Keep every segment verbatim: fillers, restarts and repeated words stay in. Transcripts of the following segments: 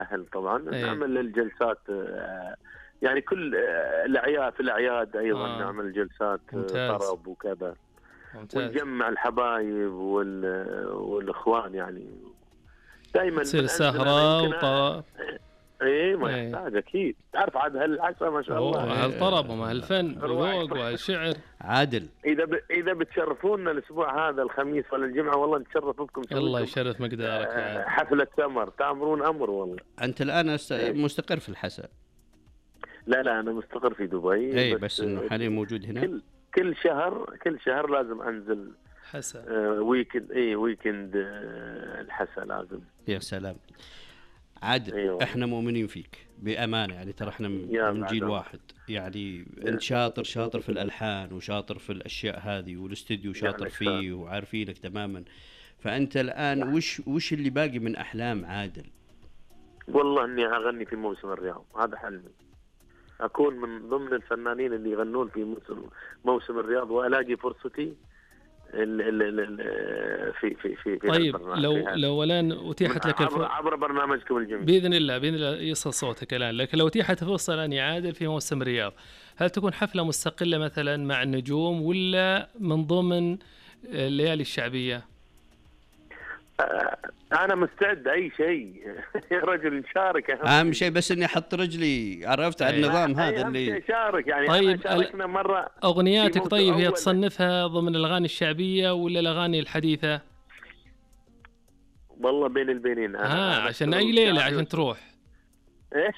أهل طبعا أيه. نعمل الجلسات آه، يعني كل آه، الأعياد، في الأعياد أيضا آه. نعمل جلسات ممتاز. طرب وكذا، ممتاز. ونجمع الحبايب وال... والإخوان يعني دائما تصير من سهرة وطرب. ايه ما ايه. يحتاج اكيد، تعرف عاد هالعشاء ما شاء الله. اوه هالطرب وما هالفن روح. وذوق وهالشعر. عادل اذا ب... اذا بتشرفونا الاسبوع هذا الخميس ولا الجمعه والله نتشرف بكم. الله يشرف مقدارك يا عادل. حفله سمر تامرون امر والله. انت الان است... مستقر في الحسا؟ لا لا انا مستقر في دبي. اي بس, بس انه حاليا موجود هنا. كل كل شهر كل شهر لازم انزل حسا. آه ويكند. اي ويكند آه الحسا لازم. يا سلام عادل. أيوة. احنا مؤمنين فيك بامانه يعني، ترى احنا من جيل واحد يعني. انت شاطر شاطر في الالحان وشاطر في الاشياء هذه، والاستديو شاطر فيه وعارفينك تماما. فانت الان وش وش اللي باقي من احلام عادل؟ والله اني اغني في موسم الرياض، هذا حلمي، اكون من ضمن الفنانين اللي يغنون في موسم موسم الرياض، والاقي فرصتي ال ال ال في في في, في طيب لو لو الان اتيحت لك الفرصه عبر برنامجكم الجميل باذن الله باذن الله يصل صوتك الان، لكن لو اتيحت فرصه الان يا عادل في موسم الرياض، هل تكون حفله مستقله مثلا مع النجوم ولا من ضمن الليالي الشعبيه؟ انا مستعد اي شيء يا رجل نشارك. اهم شيء بس اني احط رجلي، عرفت على النظام هذا اللي شارك يعني. طيب شاركنا مره اغنياتك طيب هي تصنفها ضمن الاغاني الشعبيه ولا الاغاني الحديثه؟ والله بين البينين. اه عشان اي ليله عشان تروح ايش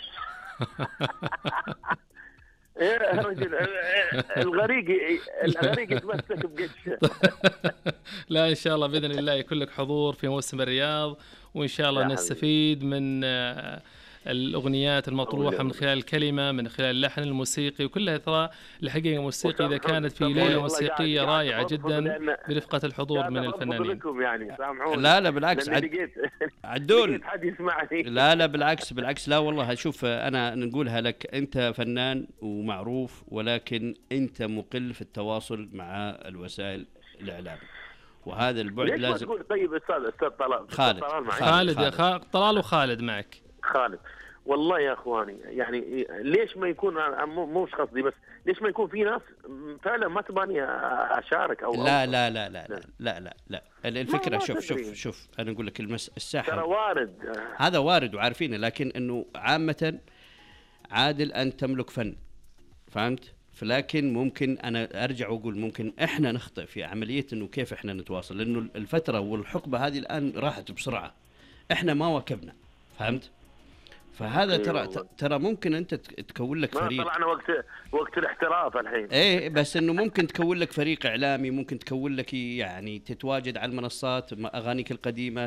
يا رجل الغريق الغريق يتمسك بقشه. لا ان شاء الله باذن الله يكون لك حضور في موسم الرياض، وان شاء الله نستفيد من الأغنيات المطروحة من خلال الكلمة، من خلال اللحن الموسيقي، وكلها ترى الحقيقة الموسيقى إذا كانت في ليلة موسيقية رائعة جدا برفقة الحضور من الفنانين. يعني لا لا بالعكس عدول. يسمعني. لا لا بالعكس بالعكس لا والله. شوف أنا نقولها لك، أنت فنان ومعروف، ولكن أنت مقل في التواصل مع الوسائل الإعلام، وهذا البعد لازم. طيب أستاذ أستاذ طلال خالد خالد خالد, خالد طلال وخالد معك. خالد والله يا اخواني يعني ليش ما يكون، مو مش قصدي، بس ليش ما يكون في ناس فعلا ما تباني اشارك او لا لا لا لا لا لا لا, لا. الفكره شوف شوف شوف انا اقول لك المس الساحه ترى وارد، هذا وارد وعارفينه، لكن انه عامه عادل انت تملك فن، فهمت؟ فلكن ممكن انا ارجع واقول ممكن احنا نخطئ في عمليه انه كيف احنا نتواصل، لانه الفتره والحقبه هذه الان راحت بسرعه، احنا ما واكبنا، فهمت؟ فهذا ترى ترى ممكن انت تكون لك فريق. ما طلعنا وقت وقت الاحتراف الحين. ايه بس انه ممكن تكون لك فريق اعلامي، ممكن تكون لك يعني تتواجد على المنصات، اغانيك القديمه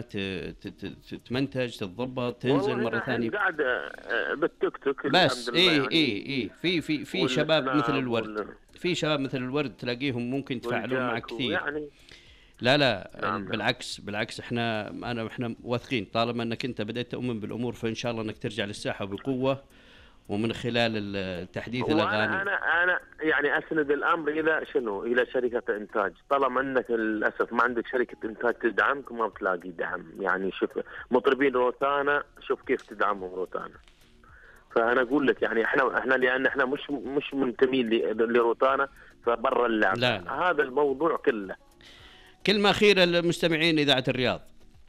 تمنتج تتضبط تنزل مره ثانيه. قاعد بالتيك توك بس ايه يعني ايه ايه في في في شباب مثل الورد، في شباب مثل الورد تلاقيهم ممكن يتفاعلون معك كثير يعني. لا لا نعم بالعكس بالعكس احنا انا احنا واثقين طالما انك انت بدأت تؤمن بالامور، فان شاء الله انك ترجع للساحه بقوه ومن خلال تحديث الاغاني. انا انا يعني اسند الامر الى شنو؟ الى شركه انتاج، طالما انك للاسف ما عندك شركه انتاج تدعمك ما بتلاقي دعم. يعني شوف مطربين روتانا، شوف كيف تدعمهم روتانا. فانا اقول لك يعني احنا احنا لان احنا مش مش منتمين لروتانا فبرا اللعب. لا لا. هذا الموضوع كله. كلمة أخيرة للمستمعين إذاعة الرياض.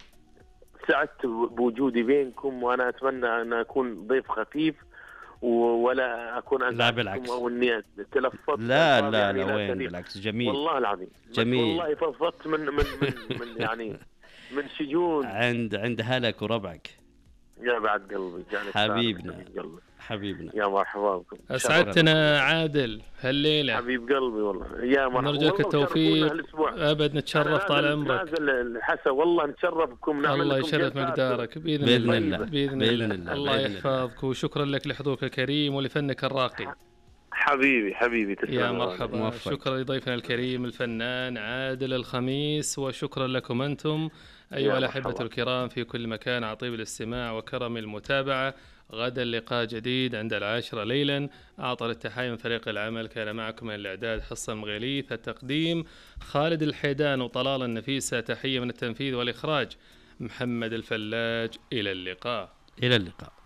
سعدت بوجودي بينكم، وأنا أتمنى أن أكون ضيف خفيف ولا أكون أزعجكم أو إني تلفظت. لا لا لا, لا وين بالعكس جميل والله العظيم جميل والله فضفضت من من من, من يعني من شجون عند عند هلك وربعك يا بعد قلبي. حبيبنا حبيبنا يا مرحبا بكم. أسعدتنا عادل هالليلة حبيب قلبي والله. يا مرحبا، نرجو لك التوفيق أبد. نتشرف طال عمرك. نازل الحسا والله نتشرف بكم. الله يشرف مقدارك بإذن, بإذن الله. الله بإذن, بإذن الله. الله يحفظك، وشكرا لك لحضورك الكريم ولفنك الراقي. حبيبي حبيبي تسلم. يا مرحبا موفق. شكرا لضيفنا الكريم الفنان عادل الخميس، وشكرا لكم أنتم أيها الأحبة الكرام في كل مكان على طيب الاستماع وكرم المتابعة. غدا اللقاء جديد عند العاشرة ليلا. أعطر التحايا من فريق العمل، كان معكم من الإعداد حصن مغيليث، التقديم خالد الحيدان وطلال النفيسة، تحية من التنفيذ والإخراج محمد الفلاج. إلى اللقاء. إلى اللقاء.